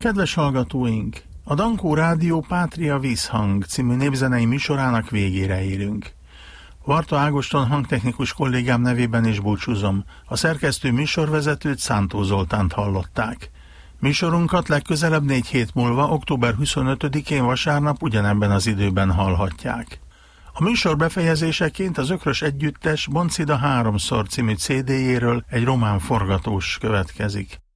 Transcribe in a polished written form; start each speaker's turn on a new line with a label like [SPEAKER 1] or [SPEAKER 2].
[SPEAKER 1] Kedves hallgatóink! A Dankó Rádió Pátria Vízhang című népzenei műsorának végére érünk. Varta Ágoston hangtechnikus kollégám nevében is búcsúzom. A szerkesztő műsorvezetőt, Szántó Zoltánt hallották. Műsorunkat legközelebb 4 hét múlva, október 25-én vasárnap ugyanebben az időben hallhatják. A műsor befejezéseként az Ökrös Együttes Boncida 3-szor című CD-jéről egy román forgatós következik.